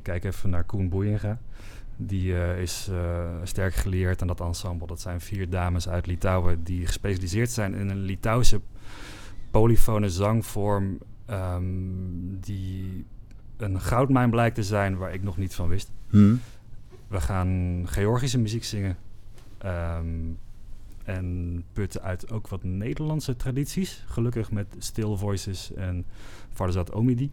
kijk even naar Koen Boeijenga. Die is sterk geleerd aan dat ensemble. Dat zijn 4 dames uit Litouwen die gespecialiseerd zijn in een Litouwse polyfone zangvorm die een goudmijn blijkt te zijn waar ik nog niet van wist. We gaan Georgische muziek zingen en putten uit ook wat Nederlandse tradities. Gelukkig met Still Voices en Farzad Omidi.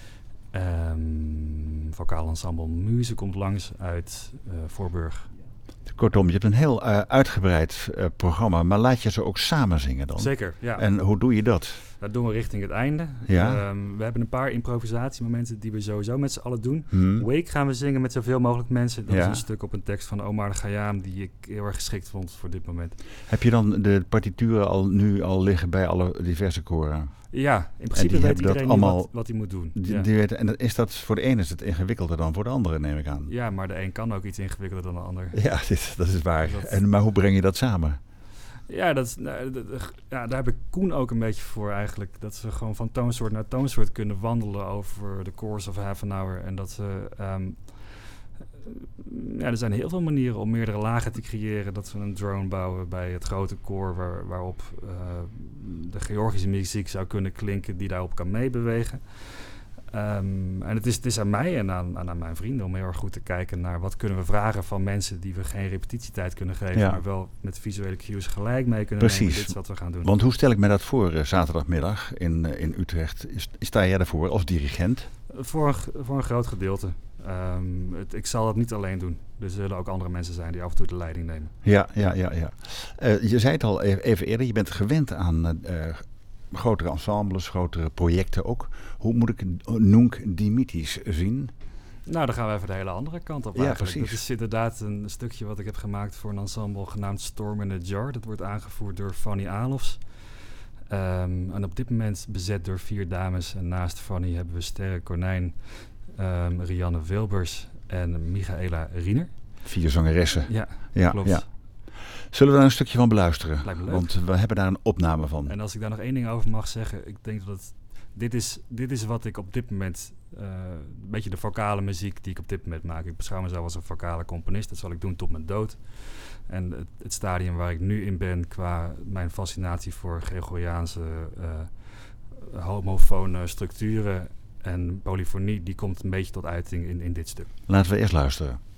Vocaal ensemble Muze komt langs uit Voorburg. Kortom, je hebt een heel uitgebreid programma, maar laat je ze ook samen zingen dan? Zeker, ja. En hoe doe je dat? Dat doen we richting het einde. Ja? We hebben een paar improvisatiemomenten die we sowieso met z'n allen doen. Wake gaan we zingen met zoveel mogelijk mensen. Dat is een stuk op een tekst van Omar Khayyam die ik heel erg geschikt vond voor dit moment. Heb je dan de partituren nu al liggen bij alle diverse koren? Ja, in principe weet iedereen allemaal wat hij moet doen. En is dat voor de ene is het ingewikkelder dan voor de andere, neem ik aan? Ja, maar de een kan ook iets ingewikkelder dan de ander. Ja, dat is waar. Maar hoe breng je dat samen? Ja, daar heb ik Koen ook een beetje voor eigenlijk. Dat ze gewoon van toonsoort naar toonsoort kunnen wandelen over de course of half an hour. En dat ze... er zijn heel veel manieren om meerdere lagen te creëren. Dat we een drone bouwen bij het grote koor waarop de Georgische muziek zou kunnen klinken die daarop kan meebewegen. En het is aan mij en aan mijn vrienden om heel erg goed te kijken naar wat kunnen we vragen van mensen die we geen repetitieit kunnen geven, maar wel met visuele cues gelijk mee kunnen nemen. Dit is wat we gaan doen. Want hoe stel ik me dat voor zaterdagmiddag in Utrecht? Sta jij daarvoor als dirigent? Voor een groot gedeelte. Ik zal het niet alleen doen. Er zullen ook andere mensen zijn die af en toe de leiding nemen. Ja. Je zei het al even eerder, je bent gewend aan grotere ensembles, grotere projecten ook. Hoe moet ik Nunc Dimittis zien? Nou, dan gaan we even de hele andere kant op. Ja, precies. Dat is inderdaad een stukje wat ik heb gemaakt voor een ensemble genaamd Storm in a Jar. Dat wordt aangevoerd door Fanny Alofs. En op dit moment bezet door 4 dames. En naast Fanny hebben we Sterre Konijn, Rianne Wilbers en Michaela Riener. 4 zangeressen. Ja, klopt. Ja. Zullen we daar een stukje van beluisteren? Lijkt me leuk. Want we hebben daar een opname van. En als ik daar nog één ding over mag zeggen. Ik denk dat dit is wat ik op dit moment... een beetje de vocale muziek die ik op dit moment maak. Ik beschouw mezelf als een vocale componist. Dat zal ik doen tot mijn dood. En het stadium waar ik nu in ben qua mijn fascinatie voor Gregoriaanse homofone structuren en polyfonie, die komt een beetje tot uiting in dit stuk. Laten we eerst luisteren.